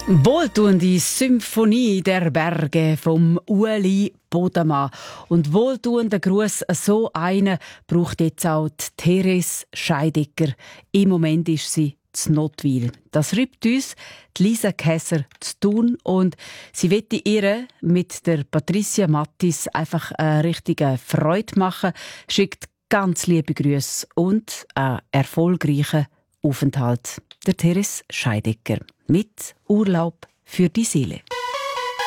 Wohltuende Symphonie der Berge vom Ueli Bodemann. Und wohltuender Gruß, so einen braucht jetzt auch die Therese Scheidegger. Im Moment ist sie zu Notwil. Das schreibt uns die Lisa Käser zu Thun und sie wette ihr mit der Patricia Mattis einfach eine richtige Freude machen, schickt ganz liebe Grüße und einen erfolgreichen Aufenthalt. Der Therese Scheidegger mit Urlaub für die Seele.